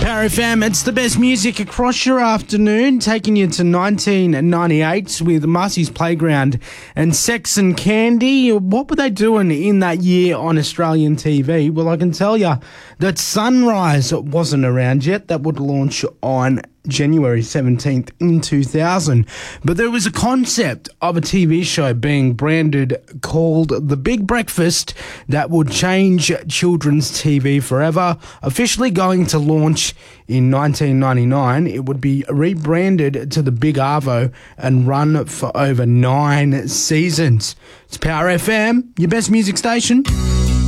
Power FM, it's the best music across your afternoon, taking you to 1998 with Marcy's Playground and Sex and Candy. What were they doing in that year on Australian TV? Well, I can tell you that Sunrise wasn't around yet. That would launch on January 17th in 2000. But there was a concept of a TV show being branded called The Big Breakfast that would change children's TV forever. Officially going to launch in 1999, it would be rebranded to The Big Arvo and run for over 9 seasons. It's Power FM, your best music station.